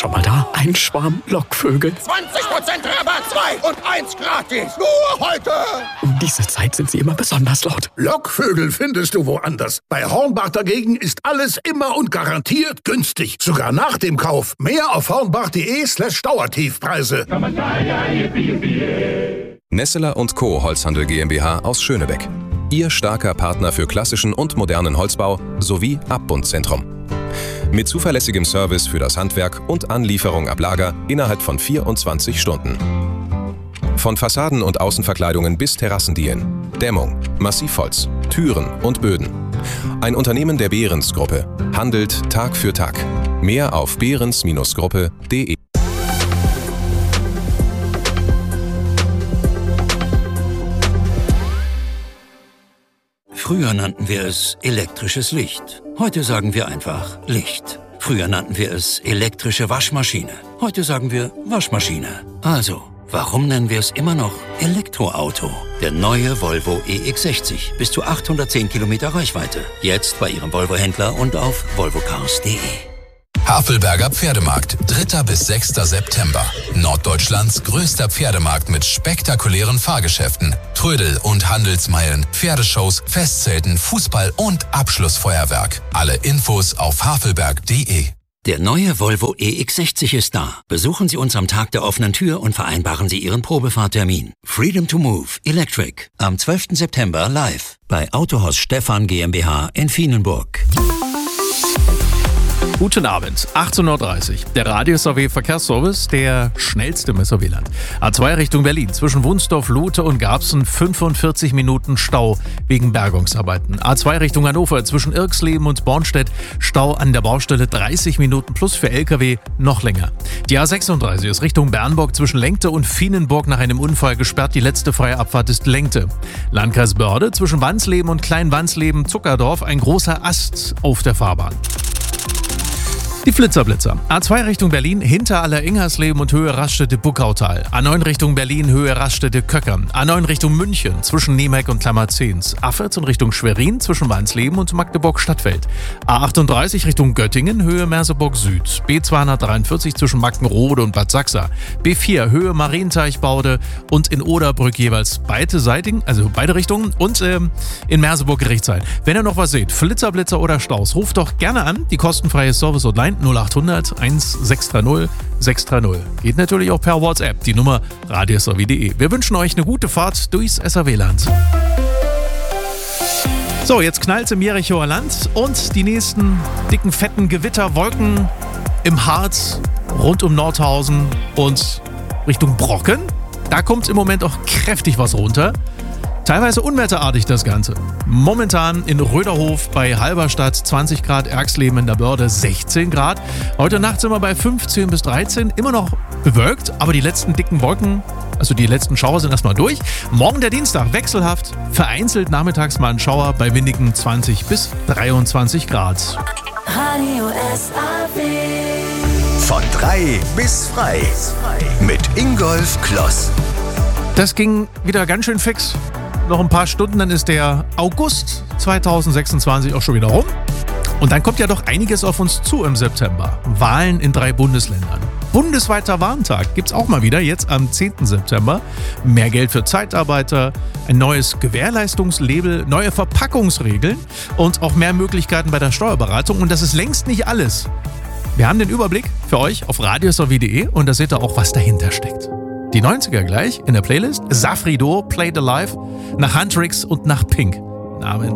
Schon mal da? Ein Schwarm Lockvögel. 20% Rabatt, 2 und 1 gratis. Nur heute. Um diese Zeit sind sie immer besonders laut. Lockvögel findest du woanders. Bei Hornbach dagegen ist alles immer und garantiert günstig. Sogar nach dem Kauf. Mehr auf hornbach.de/Dauertiefpreise. Nesseler & Co. Holzhandel GmbH aus Schönebeck. Ihr starker Partner für klassischen und modernen Holzbau sowie Abbundzentrum. Mit zuverlässigem Service für das Handwerk und Anlieferung ab Lager innerhalb von 24 Stunden. Von Fassaden und Außenverkleidungen bis Terrassendielen, Dämmung, Massivholz, Türen und Böden. Ein Unternehmen der Behrens-Gruppe handelt Tag für Tag. Mehr auf behrens-gruppe.de. Früher nannten wir es elektrisches Licht. Heute sagen wir einfach Licht. Früher nannten wir es elektrische Waschmaschine. Heute sagen wir Waschmaschine. Also, warum nennen wir es immer noch Elektroauto? Der neue Volvo EX60. Bis zu 810 Kilometer Reichweite. Jetzt bei Ihrem Volvo-Händler und auf volvocars.de. Havelberger Pferdemarkt, 3. bis 6. September. Norddeutschlands größter Pferdemarkt mit spektakulären Fahrgeschäften, Trödel- und Handelsmeilen, Pferdeshows, Festzelten, Fußball und Abschlussfeuerwerk. Alle Infos auf havelberg.de. Der neue Volvo EX60 ist da. Besuchen Sie uns am Tag der offenen Tür und vereinbaren Sie Ihren Probefahrtermin. Freedom to Move Electric am 12. September live bei Autohaus Stephan GmbH in Vienenburg. Guten Abend, 18.30 Uhr. Der Radio-SAW Verkehrsservice, der schnellste im SAW-Land. A2 Richtung Berlin, zwischen Wunsdorf, Lute und Garbsen 45 Minuten Stau wegen Bergungsarbeiten. A2 Richtung Hannover, zwischen Irxleben und Bornstedt, Stau an der Baustelle 30 Minuten plus für LKW noch länger. Die A36 ist Richtung Bernburg, zwischen Lenkte und Vienenburg nach einem Unfall gesperrt. Die letzte freie Abfahrt ist Lenkte. Landkreis Börde, zwischen Wansleben und Klein-Wansleben, Zuckerdorf, ein großer Ast auf der Fahrbahn. Die Flitzerblitzer. A2 Richtung Berlin, hinter Aller-Ingersleben und Höhe Raststätte-Buckautal. A9 Richtung Berlin, Höhe Raststätte-Köckern. A9 Richtung München, zwischen Niemeck und Klammerzehns. A14 Richtung Schwerin, zwischen Wansleben und Magdeburg-Stadtfeld. A38 Richtung Göttingen, Höhe Merseburg-Süd. B243 zwischen Mackenrode und Bad Sachsa. B4 Höhe Marienteichbaude und in Oderbrück jeweils beide Richtungen und in Merseburg-Gerichtshain. Wenn ihr noch was seht, Flitzerblitzer oder Staus, ruft doch gerne an. Die kostenfreie Service-Hotline 0800 1630 630. Geht natürlich auch per WhatsApp, die Nummer radio-SAW.de. Wir wünschen euch eine gute Fahrt durchs SAW-Land. So, jetzt knallt's im Jerichoer Land und die nächsten dicken, fetten Gewitterwolken im Harz, rund um Nordhausen und Richtung Brocken. Da kommt im Moment auch kräftig was runter. Teilweise unwetterartig das Ganze. Momentan in Röderhof bei Halberstadt 20 Grad, Erxleben in der Börde 16 Grad. Heute Nacht sind wir bei 15 bis 13, immer noch bewölkt, aber die letzten dicken Wolken, also die letzten Schauer sind erstmal durch. Morgen der Dienstag wechselhaft, vereinzelt nachmittags mal ein Schauer bei windigen 20 bis 23 Grad. Radio SAW. Von 3 bis frei mit Ingolf Kloss. Das ging wieder ganz schön fix. Noch ein paar Stunden, dann ist der August 2026 auch schon wieder rum. Und dann kommt ja doch einiges auf uns zu im September. Wahlen in 3 Bundesländern. Bundesweiter Warntag gibt's auch mal wieder, jetzt am 10. September. Mehr Geld für Zeitarbeiter, ein neues Gewährleistungslabel, neue Verpackungsregeln und auch mehr Möglichkeiten bei der Steuerberatung. Und das ist längst nicht alles. Wir haben den Überblick für euch auf radio-SAW.de und da seht ihr auch, was dahinter steckt. Die 90er gleich in der Playlist. Safri Duo, Played Alive, nach Huntrix und nach Pink. Namen